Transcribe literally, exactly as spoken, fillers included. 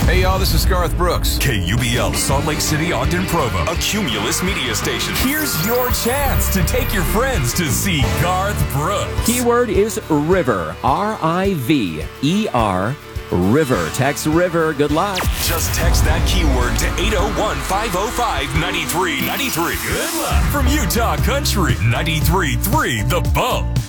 Hey, y'all, this is Garth Brooks. K U B L, Salt Lake City, Ogden, Provo, a Cumulus media station. Here's your chance to take your friends to see Garth Brooks. Keyword is river, R I V E R, river. Text river. Good luck. Just text that keyword to eight oh one, five oh five, nine three nine three. Good luck from Utah Country ninety-three point three The Bone.